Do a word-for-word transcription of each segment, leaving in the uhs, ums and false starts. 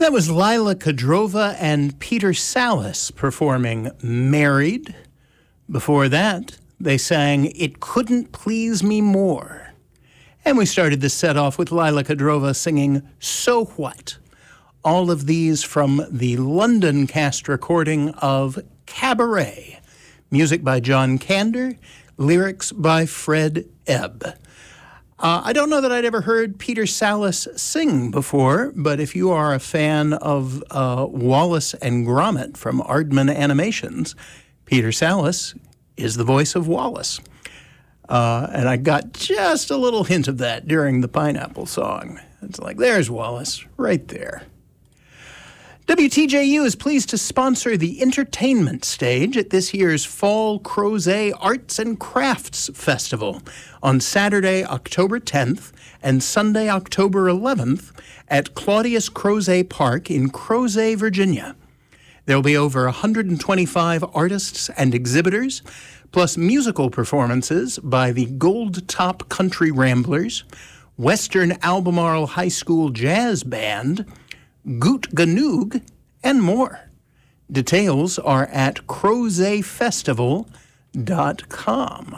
That was Lila Kadrova and Peter Salis performing Married. Before that, they sang It Couldn't Please Me More. And we started this set off with Lila Kadrova singing So What. All of these from the London cast recording of Cabaret. Music by John Kander, lyrics by Fred Ebb. Uh, I don't know that I'd ever heard Peter Salis sing before, but if you are a fan of uh, Wallace and Gromit from Aardman Animations, Peter Salis is the voice of Wallace. Uh, and I got just a little hint of that during the Pineapple song. It's like, there's Wallace, right there. W T J U is pleased to sponsor the entertainment stage at this year's Fall Crozet Arts and Crafts Festival on Saturday, October tenth and Sunday, October eleventh at Claudius Crozet Park in Crozet, Virginia. There will be over one hundred twenty-five artists and exhibitors, plus musical performances by the Gold Top Country Ramblers, Western Albemarle High School Jazz Band, Goot Ganoog, and more. Details are at crozet festival dot com.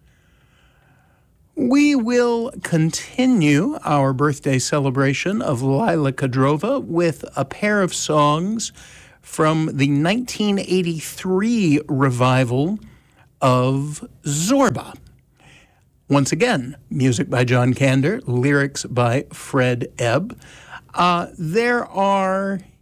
We will continue our birthday celebration of Lila Kadrova with a pair of songs from the nineteen eighty-three revival of Zorba. Once again, music by John Kander, lyrics by Fred Ebb. Uh, there are